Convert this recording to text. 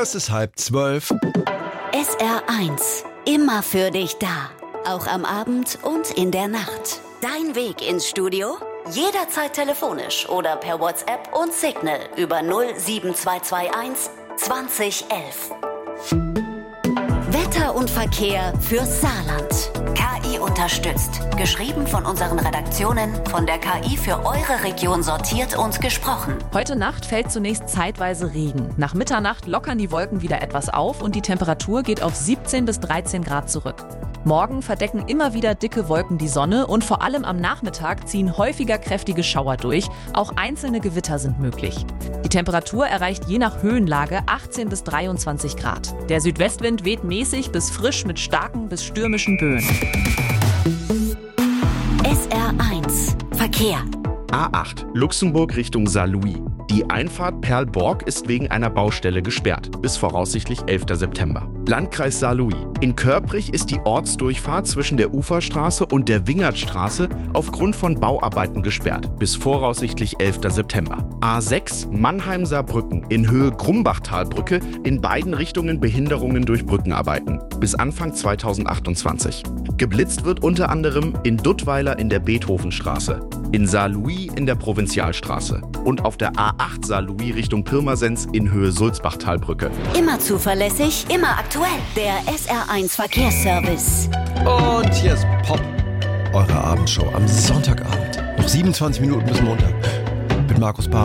Es ist 11:30. SR1, immer für dich da. Auch am Abend und in der Nacht. Dein Weg ins Studio? Jederzeit telefonisch oder per WhatsApp und Signal über 07221 2011. Wetter und Verkehr fürs Saarland. KI unterstützt. Geschrieben von unseren Redaktionen, von der KI für eure Region sortiert und gesprochen. Heute Nacht fällt zunächst zeitweise Regen. Nach Mitternacht lockern die Wolken wieder etwas auf und die Temperatur geht auf 17 bis 13 Grad zurück. Morgen verdecken immer wieder dicke Wolken die Sonne und vor allem am Nachmittag ziehen häufiger kräftige Schauer durch. Auch einzelne Gewitter sind möglich. Die Temperatur erreicht je nach Höhenlage 18 bis 23 Grad. Der Südwestwind weht mäßig bis frisch mit starken bis stürmischen Böen. SR1 Verkehr. A8 Luxemburg Richtung Saarlouis. Die Einfahrt Perl-Borg ist wegen einer Baustelle gesperrt, bis voraussichtlich 11. September. Landkreis Saarlouis. In Körprich ist die Ortsdurchfahrt zwischen der Uferstraße und der Wingertstraße aufgrund von Bauarbeiten gesperrt, bis voraussichtlich 11. September. A6 Mannheim-Saarbrücken in Höhe Grumbachtalbrücke, in beiden Richtungen Behinderungen durch Brückenarbeiten, bis Anfang 2028. Geblitzt wird unter anderem in Duttweiler in der Beethovenstraße, in Saarlouis in der Provinzialstraße und auf der A8 Saarlouis Richtung Pirmasens in Höhe Sulzbachtalbrücke. Immer zuverlässig, immer aktuell. Der SR1 Verkehrsservice. Und hier ist Pop, eure Abendshow am Sonntagabend. Noch 27 Minuten bis Montag. Mit Markus Paar.